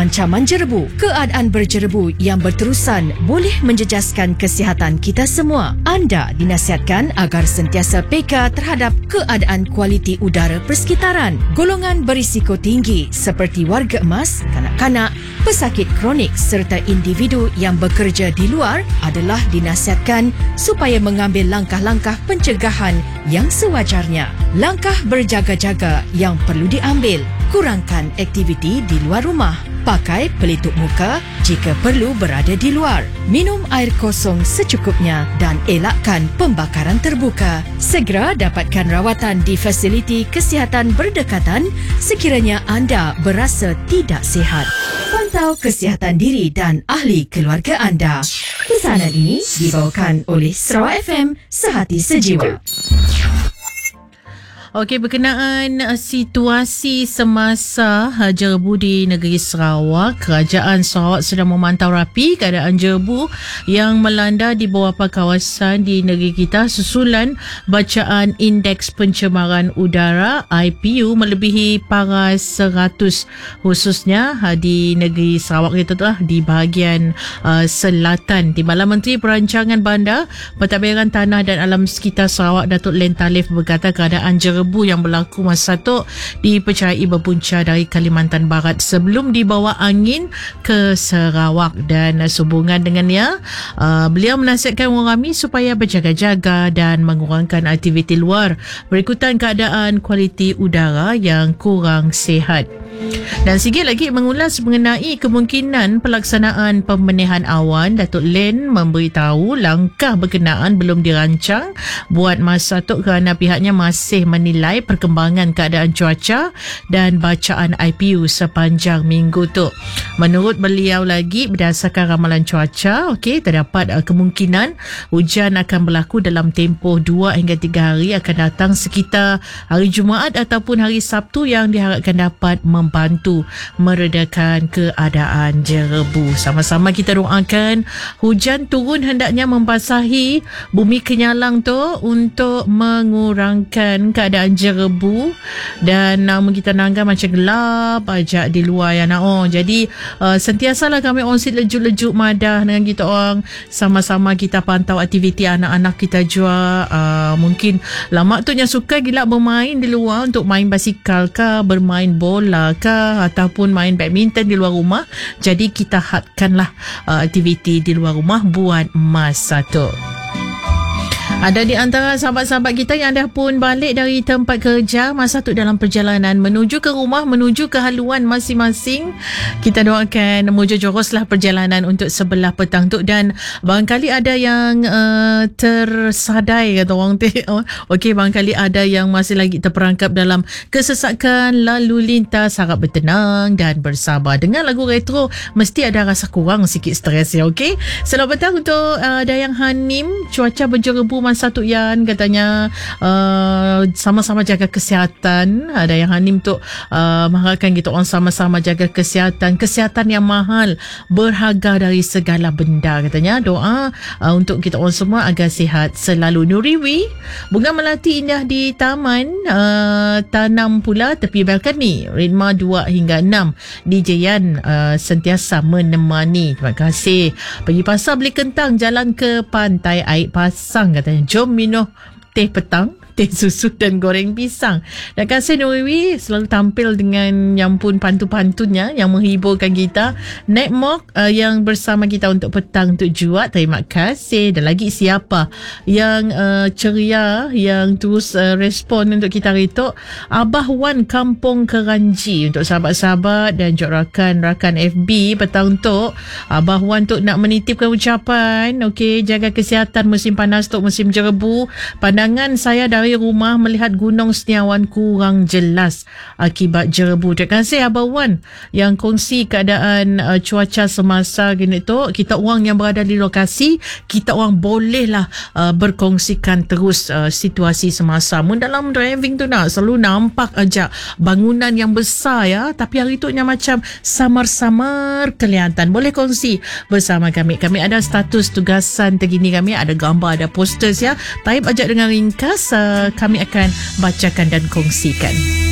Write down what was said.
ancaman jerebu. Keadaan berjerebu yang berterusan boleh menjejaskan kesihatan kita semua. Anda dinasihatkan agar sentiasa peka terhadap keadaan kualiti udara persekitaran. Golongan berisiko tinggi seperti warga emas, kanak-kanak, pesakit kronik serta individu yang bekerja di luar adalah dinasihatkan supaya mengambil langkah-langkah pencegahan yang sewajarnya. Langkah berjaga-jaga yang perlu diambil: kurangkan aktiviti di luar rumah. Pakai pelitup muka jika perlu berada di luar. Minum air kosong secukupnya dan elakkan pembakaran terbuka. Segera dapatkan rawatan di fasiliti kesihatan berdekatan sekiranya anda berasa tidak sihat. Pantau kesihatan diri dan ahli keluarga anda. Pesanan ini dibawakan oleh Sarawak FM, Sehati Sejiwa. Okey, berkenaan situasi semasa jerebu di negeri Sarawak, Kerajaan Sarawak sedang memantau rapi keadaan jerebu yang melanda di beberapa kawasan di negeri kita susulan bacaan Indeks Pencemaran Udara IPU melebihi paras 100, khususnya di negeri Sarawak kita tu di bahagian selatan. Timbalan Menteri Perancangan Bandar, Pentadbiran Tanah dan Alam Sekitar Sarawak, Datuk Len Talif, berkata keadaan jerebu yang berlaku masa tu dipercayai berpunca dari Kalimantan Barat sebelum dibawa angin ke Sarawak, dan sehubungan dengannya beliau menasihatkan orang ramai supaya berjaga-jaga dan mengurangkan aktiviti luar berikutan keadaan kualiti udara yang kurang sihat. Dan sikit lagi mengulas mengenai kemungkinan pelaksanaan pembenihan awan, Datuk Len memberitahu langkah berkenaan belum dirancang buat masa tu kerana pihaknya masih menilai perkembangan keadaan cuaca dan bacaan IPU sepanjang minggu tu. Menurut beliau lagi, berdasarkan ramalan cuaca, terdapat kemungkinan hujan akan berlaku dalam tempoh 2 hingga 3 hari akan datang sekitar hari Jumaat ataupun hari Sabtu yang diharapkan dapat membantu meredakan keadaan jerebu. Sama-sama kita doakan hujan turun hendaknya membasahi bumi kenyalang tu untuk mengurangkan keadaan jerebu, dan namun kita nanggap macam gelap aja di luar ya nak. Jadi sentiasalah kami onsit lejuk-lejuk madah dengan kita orang, sama-sama kita pantau aktiviti anak-anak kita juga. Mungkin lama tu yang suka gila bermain di luar, untuk main basikal ke, bermain bola ke, ataupun main badminton di luar rumah. Jadi kita hadkanlah aktiviti di luar rumah buat masa tu. Ada di antara sahabat-sahabat kita yang dah pun balik dari tempat kerja, masa tu dalam perjalanan menuju ke rumah, menuju ke haluan masing-masing. Kita doakan mujur-juruslah perjalanan untuk sebelah petang tu, dan barangkali ada yang tersadai kata orang tu. Okey, barangkali ada yang masih lagi terperangkap dalam kesesakan lalu lintas. Harap bertenang dan bersabar. Dengan lagu retro mesti ada rasa kurang sikit stres ya. Okey, selamat petang untuk Dayang Hanim. Cuaca berjerebu masa tu Yan, katanya sama-sama jaga kesihatan. Dayang Hanim tu mengharapkan kita orang sama-sama jaga kesihatan yang mahal, berharga dari segala benda. Katanya doa untuk kita orang semua agar sihat selalu. Nuriwi, bunga melati indah di taman, tanam pula tepi balkoni. Ritma 2 hingga 6 DJ Yan sentiasa menemani. Terima kasih. Pergi pasar beli kentang, jalan ke pantai Air Pasang, katanya jom minum teh petang, teh susu dan goreng pisang. Dan kasih Nuriwi selalu tampil dengan yang pun pantun-pantunnya yang menghiburkan kita. Nek Mok yang bersama kita untuk petang untuk juat, terima kasih. Dan lagi siapa yang ceria, yang terus respon untuk kita itu, Abah Wan Kampung Keranji. Untuk sahabat-sahabat dan juga rakan-rakan FB petang tu, Abah Wan tu nak menitipkan ucapan, jaga kesihatan musim panas tu, musim jerebu. Pandangan saya dari rumah melihat Gunung Seniawan kurang jelas akibat jerebu. Terima kasih Abah Wan yang kongsi keadaan cuaca semasa gini tu. Kita orang yang berada di lokasi, kita orang bolehlah berkongsikan terus situasi semasa. Mun dalam driving tu nak selalu nampak aja bangunan yang besar ya, tapi hari tu macam samar-samar kelihatan. Boleh kongsi bersama kami. Kami ada status tugasan terkini kami, ada gambar, ada posters ya. Type aja dengan ringkas, kami akan bacakan dan kongsikan.